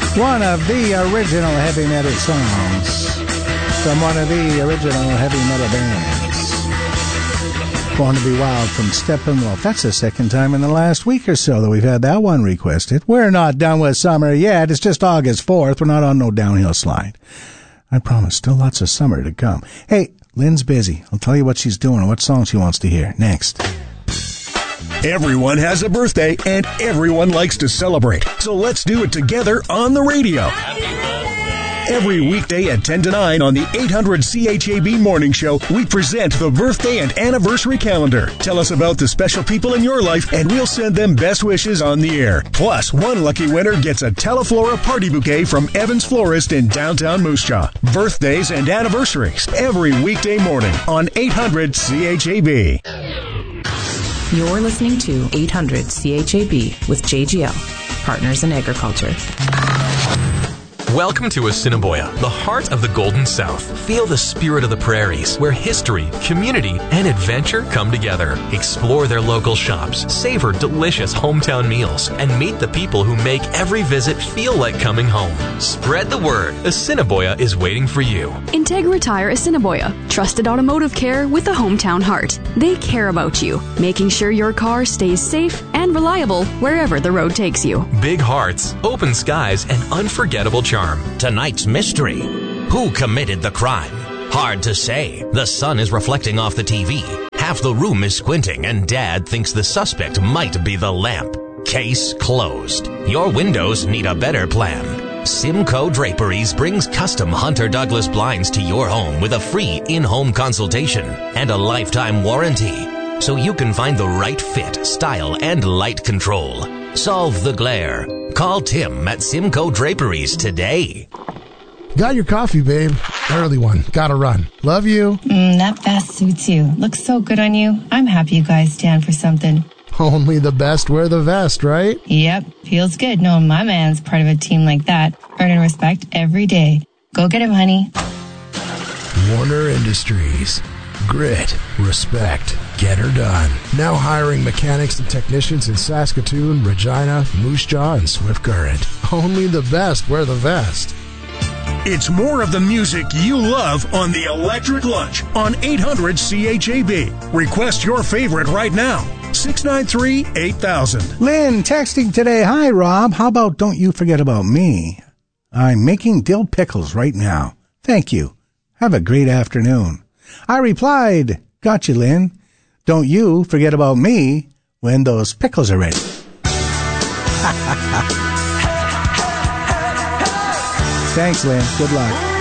One of the original heavy metal songs from one of the original heavy metal bands. Born to Be Wild from Steppenwolf. That's the second time in the last week or so that we've had that one requested. We're not done with summer yet. It's just August 4th. We're not on no downhill slide. I promise, still lots of summer to come. Hey, Lynn's busy. I'll tell you what she's doing and what song she wants to hear. Next. Everyone has a birthday, and everyone likes to celebrate. So let's do it together on the radio. Every weekday at 10 to 9 on the 800 CHAB Morning Show, we present the birthday and anniversary calendar. Tell us about the special people in your life, and we'll send them best wishes on the air. Plus, one lucky winner gets a Teleflora party bouquet from Evans Florist in downtown Moose Jaw. Birthdays and anniversaries every weekday morning on 800 CHAB. You're listening to 800 CHAB with JGL, Partners in Agriculture. Welcome to Assiniboia, the heart of the Golden South. Feel the spirit of the prairies, where history, community, and adventure come together. Explore their local shops, savor delicious hometown meals, and meet the people who make every visit feel like coming home. Spread the word. Assiniboia is waiting for you. Integra Tire Assiniboia. Trusted automotive care with a hometown heart. They care about you, making sure your car stays safe and reliable wherever the road takes you. Big hearts, open skies, and unforgettable charm. Tonight's mystery. Who committed the crime? Hard to say. The sun is reflecting off the TV. Half the room is squinting, and Dad thinks the suspect might be the lamp. Case closed. Your windows need a better plan. Simcoe Draperies brings custom Hunter Douglas blinds to your home with a free in-home consultation and a lifetime warranty, so you can find the right fit, style, and light control. Solve the glare. Call Tim at Simcoe Draperies today. Got your coffee, babe. Early one. Gotta run. Love you. That vest suits you. Looks so good on you. I'm happy you guys stand for something. Only the best wear the vest, right? Yep. Feels good knowing my man's part of a team like that. Earning respect every day. Go get him, honey. Warner Industries. Grit. Respect. Get her done. Now hiring mechanics and technicians in Saskatoon, Regina, Moose Jaw, and Swift Current. Only the best wear the vest. It's more of the music you love on the Electric Lunch on 800 CHAB. Request your favorite right now. 693-8000. Lynn texting today. Hi, Rob. How about Don't You Forget About Me? I'm making dill pickles right now. Thank you. Have a great afternoon. I replied, got you, Lynn. Don't you forget about me when those pickles are ready. Thanks, Lynn. Good luck.